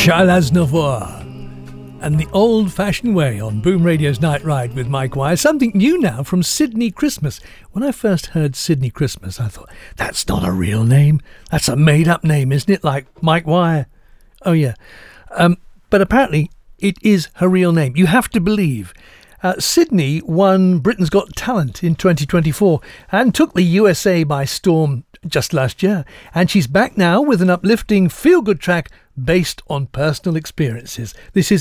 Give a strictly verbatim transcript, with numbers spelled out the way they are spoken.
Charles Aznavour and the old-fashioned way on Boom Radio's Night Ride with Mike Wire. Something new now from Sydney Christmas. When I first heard Sydney Christmas, I thought, that's not a real name. That's a made-up name, isn't it? Like Mike Wire. Oh, yeah. Um, but apparently, it is her real name. You have to believe. Uh, Sydney won Britain's Got Talent in twenty twenty-four and took the U S A by storm just last year. And she's back now with an uplifting feel-good track based on personal experiences. This is